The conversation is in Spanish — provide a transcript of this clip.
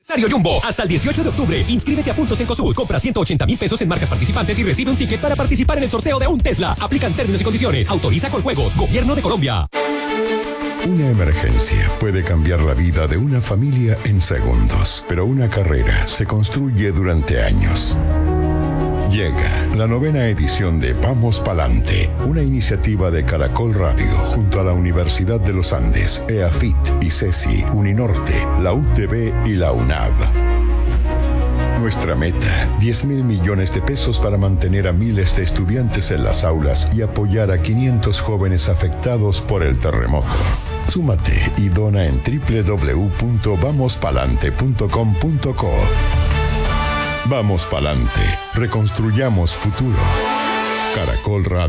Jumbo. Hasta el 18 de octubre, inscríbete a Puntos Encosud. Compra 180,000 pesos en marcas participantes y recibe un ticket para participar en el sorteo de un Tesla. Aplican términos y condiciones. Autoriza con juegos. Gobierno de Colombia. Una emergencia puede cambiar la vida de una familia en segundos, pero una carrera se construye durante años. Llega la 9ª edición de Vamos Palante, una iniciativa de Caracol Radio junto a la Universidad de los Andes, EAFIT, ICESI, Uninorte, la UTB y la UNAV. Nuestra meta, 10,000 millones de pesos para mantener a miles de estudiantes en las aulas y apoyar a 500 jóvenes afectados por el terremoto. Súmate y dona en www.vamospalante.com.co. Vamos pa'lante, reconstruyamos futuro. Caracol Radio.